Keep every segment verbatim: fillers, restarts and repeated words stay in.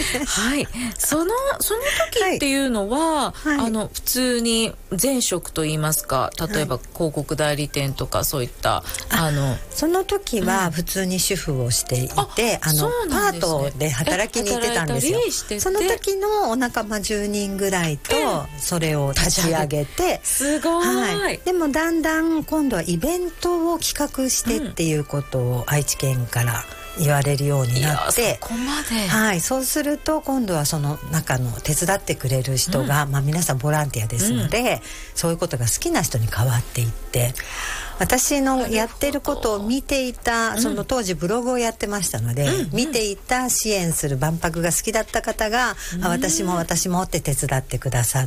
はい、そのその時っていうのは、はいはい、あの普通に前職といいますか、例えば広告代理店とかそういった、はい、あのその時は普通に主婦をしていて、うん、あのあ、ね、パートで働きに行ってたんですよ。その時のお仲間じゅうにんぐらいとそれを立ち上げて、 すごい、はい、 でもだんだん今度はイベントを企画してっていうことを愛知県から言われるようになって、 そこまで、 はい、そうすると今度はその中の手伝ってくれる人が、うんまあ、皆さんボランティアですので、うん、そういうことが好きな人に変わっていって、私のやってることを見ていた、その当時ブログをやってましたので、うん、見ていた支援する万博が好きだった方が、うん、あ私も私もって手伝ってくださって、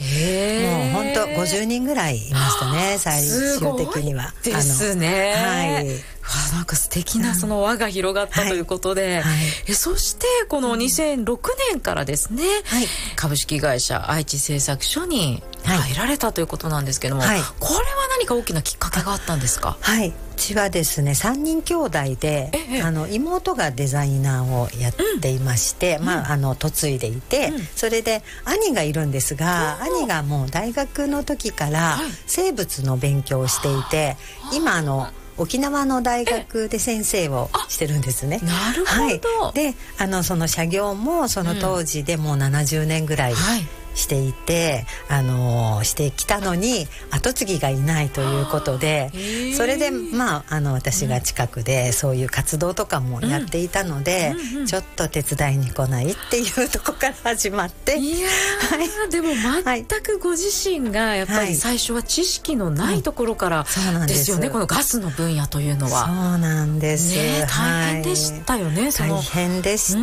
もう本当ごじゅうにんぐらいいましたね、最終的には。 すごいですね。 はい、 わなんか素敵なその輪が広がったということで、はいはい、えそしてこのにせんろくねんからですね、はい、株式会社愛知製作所に入られたということなんですけども、はい、これは何か大きなきっかけがあったんですか？ はい、うちはですねさんにん兄弟で、あの妹がデザイナーをやっていまして、うんまあ、あの嫁いでいて、うん、それで兄がいるんですが、兄がもう大学の時から生物の勉強をしていて、はい、今あの沖縄の大学で先生をしてるんですね。 なるほど、 はい、であのその社業もその当時でもうななじゅうねんぐらい、うんはいしていて、あのしてきたのに後継ぎがいないということで、それでまああの私が近くでそういう活動とかもやっていたので、うんうんうん、ちょっと手伝いに来ないっていうとこから始まって、 いやー、はい、でも全くご自身がやっぱり最初は知識のないところからですよね、はい、このガスの分野というのは。 そうなんです、 ね、大変でしたよね、はい、その大変でした。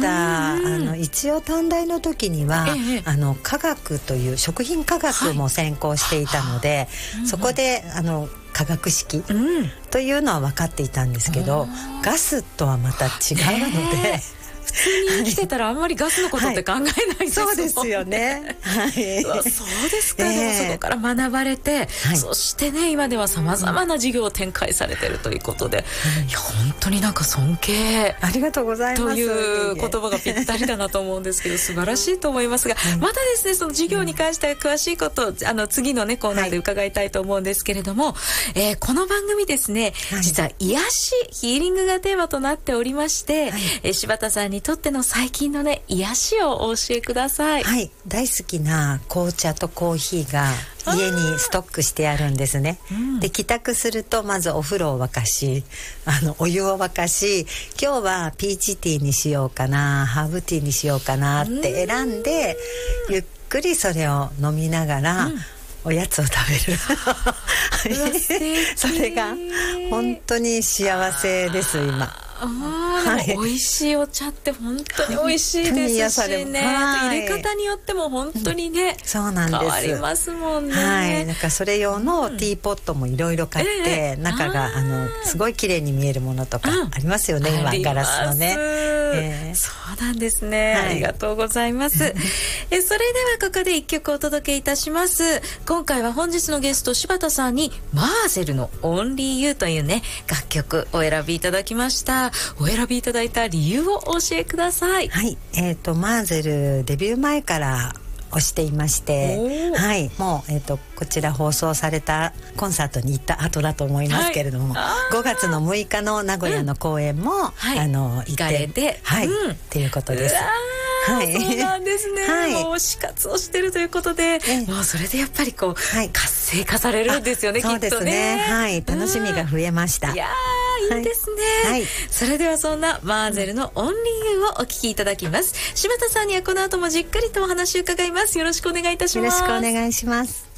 あの一応短大の時には、ええ、あの科学という食品科学も専攻していたので、はい、そこであの化学式というのは分かっていたんですけど、うん、ガスとはまた違うので、ね普通に生きてたらあんまりガスのことって考えないですもんね、はい、 そうですよね、はい、 そうですか、えー、でもそこから学ばれて、はい、そしてね今ではさまざまな事業を展開されているということで、うん、いや本当になんか尊敬ありがとうございますという言葉がぴったりだなと思うんですけど素晴らしいと思いますが、うん、またですねその事業に関しては詳しいことをあの次のねコーナーで伺いたいと思うんですけれども、はいえー、この番組ですね、はい、実は癒しヒーリングがテーマとなっておりまして、はいえー、柴田さんにとっての最近のね癒しをお教えください。 はい、大好きな紅茶とコーヒーが家にストックしてあるんですね、うん、で帰宅するとまずお風呂を沸かしあのお湯を沸かし今日はピーチティーにしようかなハーブティーにしようかなって選んで、うん、ゆっくりそれを飲みながら、うんおやつを食べるそれが本当に幸せです今。 あ、はい、美味しいお茶って本当に美味しいですしね、はい、入れ方によっても本当にね、うん、そうなんです変わりますもんね、 はい、なんかそれ用のティーポットもいろいろ買って、うんえー、中があのすごい綺麗に見えるものとかありますよね、うん、今ガラスのね、 えー、そうなんですね、はい、ありがとうございますえそれではここで一曲お届けいたします。今回は本日のゲスト柴田さんにマーゼルのオンリーユーというね楽曲お選びいただきました。お選びいただいた理由をお教えください。 はい、えーと、マーゼルデビュー前から推していまして、はい、もう、えーと、こちら放送されたコンサートに行った後だと思いますけれども、はい、ごがつのむいかの名古屋の公演も、うんはい、あの行かれて、はい、うん、っていうことです。 はい、そうなんですね、はい、もう推し活をしてるということで、えもうそれでやっぱりこう、はい、活性化されるんですよね、きっとね。そうですね、 はい、楽しみが増えました。 いやいいですね、はい、それではそんなマーゼルのオンリーユーをお聞きいただきます。柴田さんにはこの後もじっくりとお話を伺います。よろしくお願いいたします。 よろしくお願いします。